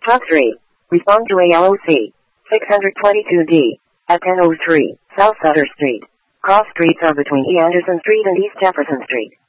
Truck 3. Respond to ALOC 622D at 10:03 South Sutter Street. Cross streets are between E. Anderson Street and East Jefferson Street.